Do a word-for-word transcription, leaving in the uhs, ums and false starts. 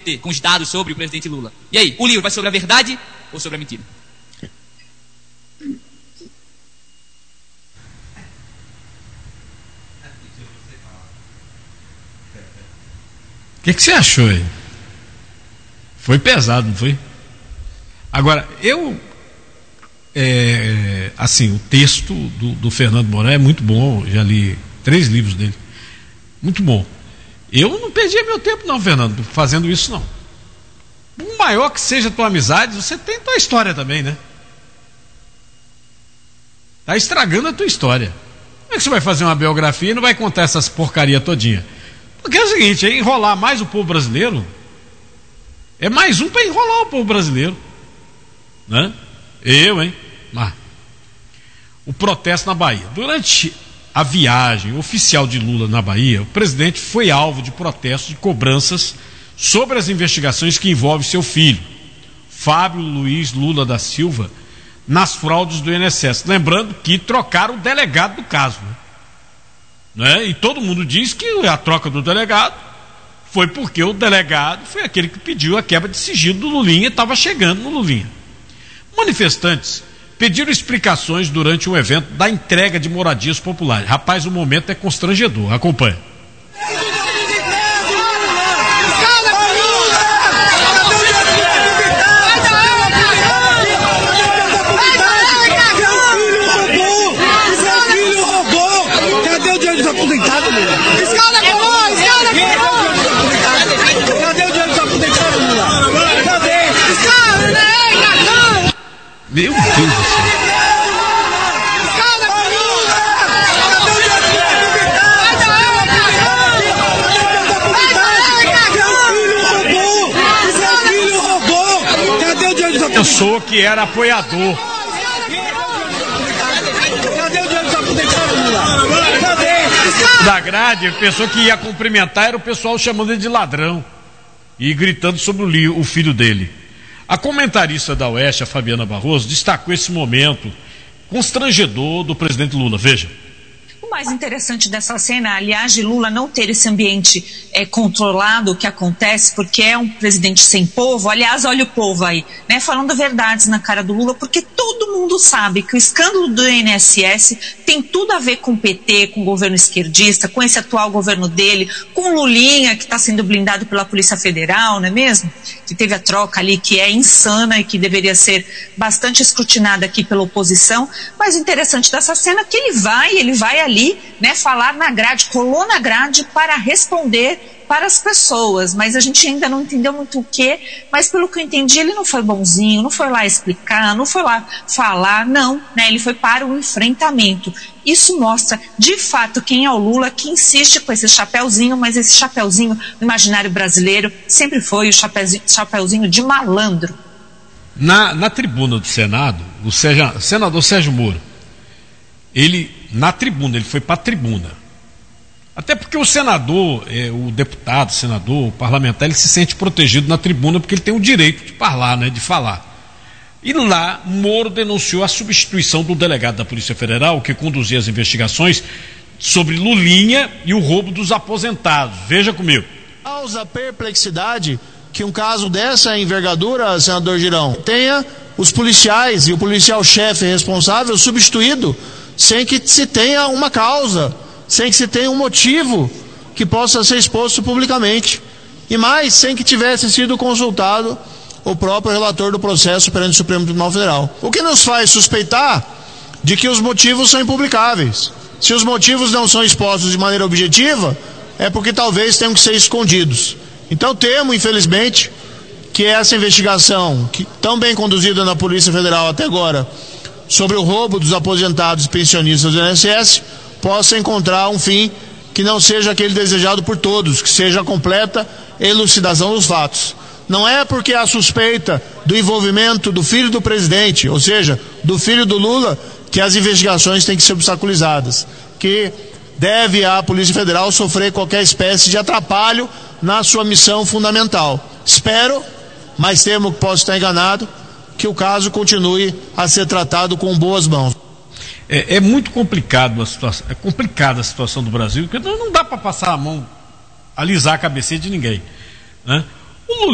com os dados sobre o presidente Lula. E aí, o livro vai sobre a verdade ou sobre a mentira? O que, que você achou aí? Foi pesado, não foi? Agora, eu... É, assim, o texto do, do Fernando Moraes é muito bom, já li três livros dele, muito bom. Eu não perdi meu tempo não, Fernando, fazendo isso não. Por maior que seja a tua amizade, você tem a tua história também, né? Tá estragando a tua história. Como é que você vai fazer uma biografia e não vai contar essas porcaria todinha? Porque é o seguinte, é enrolar mais o povo brasileiro. É mais um para enrolar o povo brasileiro, né? Eu, hein? Ah. O protesto na Bahia. Durante a viagem oficial de Lula na Bahia, o presidente foi alvo de protestos e cobranças sobre as investigações que envolvem seu filho, Fábio Luiz Lula da Silva, nas fraudes do I N S S. Lembrando que trocaram o delegado do caso, né? E todo mundo diz que a troca do delegado foi porque o delegado foi aquele que pediu a quebra de sigilo do Lulinha e estava chegando no Lulinha. Manifestantes pediram explicações durante um evento da entrega de moradias populares. Rapaz, o momento é constrangedor. Acompanhe. Cadê o dinheiro dos aposentados, Lula? Cadê o dinheiro dos aposentados, Lula? Cadê? Meu Deus do céu. Pensou que era apoiador. Cadê o dinheiro dos aposentados, Lula? Cadê? Da grade, pensou que ia cumprimentar, era o pessoal chamando ele de ladrão e gritando sobre o, li, o filho dele. A comentarista da Oeste, a Fabiana Barroso, destacou esse momento constrangedor do presidente Lula. Veja. O mais interessante dessa cena, aliás, de Lula não ter esse ambiente é, controlado, o que acontece, porque é um presidente sem povo. Aliás, olha o povo aí, né, falando verdades na cara do Lula, porque todo mundo sabe que o escândalo do I N S S tem tudo a ver com o P T, com o governo esquerdista, com esse atual governo dele, com o Lulinha, que está sendo blindado pela Polícia Federal, não é mesmo? Que teve a troca ali, que é insana e que deveria ser bastante escrutinada aqui pela oposição. Mas o interessante dessa cena é que ele vai, ele vai ali, né, falar na grade, colou na grade para responder para as pessoas, mas a gente ainda não entendeu muito o que, mas pelo que eu entendi, ele não foi bonzinho, não foi lá explicar, não foi lá falar, não, né, ele foi para o enfrentamento. Isso mostra, de fato, quem é o Lula, que insiste com esse chapeuzinho, mas esse chapeuzinho no imaginário brasileiro sempre foi o chapeuzinho, chapeuzinho de malandro. Na, na tribuna do Senado, o Sérgio, senador Sérgio Moro, ele, na tribuna, ele foi para a tribuna. Até porque o senador, é, o deputado, o senador, o parlamentar, ele se sente protegido na tribuna porque ele tem o direito de falar, né, de falar. E lá, Moro denunciou a substituição do delegado da Polícia Federal que conduzia as investigações sobre Lulinha e o roubo dos aposentados. Veja comigo. Causa perplexidade que um caso dessa envergadura, senador Girão, tenha os policiais e o policial-chefe responsável substituído sem que se tenha uma causa, sem que se tenha um motivo que possa ser exposto publicamente. E mais, sem que tivesse sido consultado o próprio relator do processo perante o Supremo Tribunal Federal. O que nos faz suspeitar de que os motivos são impublicáveis. Se os motivos não são expostos de maneira objetiva, é porque talvez tenham que ser escondidos. Então temo, infelizmente, que essa investigação, que tão bem conduzida na Polícia Federal até agora, sobre o roubo dos aposentados e pensionistas do I N S S, possa encontrar um fim que não seja aquele desejado por todos, que seja a completa elucidação dos fatos. Não é porque há suspeita do envolvimento do filho do presidente, ou seja, do filho do Lula, que as investigações têm que ser obstaculizadas, que deve a Polícia Federal sofrer qualquer espécie de atrapalho na sua missão fundamental. Espero, mas temo que posso estar enganado, que o caso continue a ser tratado com boas mãos. É, é muito complicado a situação, é complicada a situação do Brasil, porque não, não dá para passar a mão, alisar a cabeça de ninguém, né?